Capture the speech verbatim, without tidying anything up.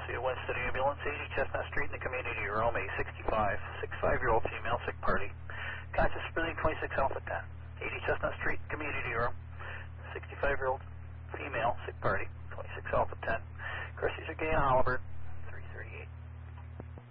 Garcia Winston Ambulance, eighty Chestnut Street in the community room, a sixty-five, sixty-five-year-old female, sick party. Conscious breathing, twenty-six Alpha ten. eighty Chestnut Street, community room, sixty-five-year-old female, sick party, twenty-six Alpha ten. Garcia Gay and Oliver.